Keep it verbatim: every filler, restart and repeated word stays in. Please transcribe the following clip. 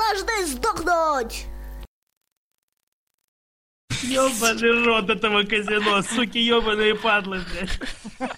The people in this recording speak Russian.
должны сдохнуть! Ёбаный рот этого казино, суки, ёбаные падлы, блядь.